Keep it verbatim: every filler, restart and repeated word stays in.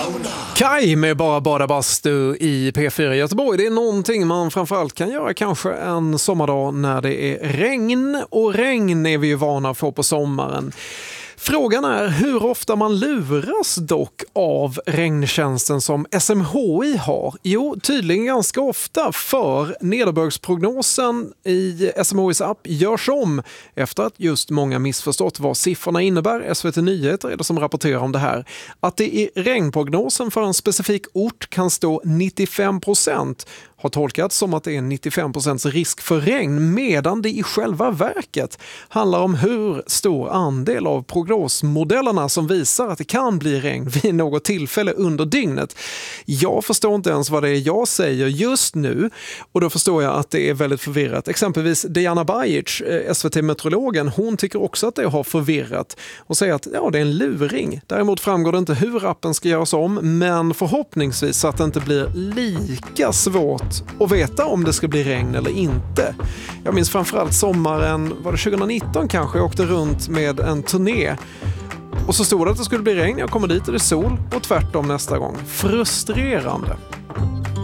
Kaj med Bara Bada Bastu i P fyra Göteborg. Det är någonting man framförallt kan göra kanske en sommardag när det är regn. Och regn är vi ju vana att få på sommaren. Frågan är hur ofta man luras dock av regntjänsten som S M H I har. Jo, tydligen ganska ofta, för nederbördsprognosen i S M H I:s app görs om efter att just många missförstått vad siffrorna innebär. S V T Nyheter är det som rapporterar om det här. Att det i regnprognosen för en specifik ort kan stå nittiofem procent har tolkats som att det är nittiofem procent risk för regn, medan det i själva verket handlar om hur stor andel av prognosmodellerna som visar att det kan bli regn vid något tillfälle under dygnet. Jag förstår inte ens vad det är jag säger just nu, och då förstår jag att det är väldigt förvirrat. Exempelvis Diana Bajic, S V T-meteorologen, hon tycker också att det har förvirrat och säger att ja, det är en luring. Däremot framgår det inte hur appen ska göras om, men förhoppningsvis så att det inte blir lika svårt och veta om det ska bli regn eller inte. Jag minns framförallt sommaren, var det tjugonitton kanske, jag åkte runt med en turné. Och så stod det att det skulle bli regn, jag kommer dit och det är sol, och tvärtom nästa gång. Frustrerande.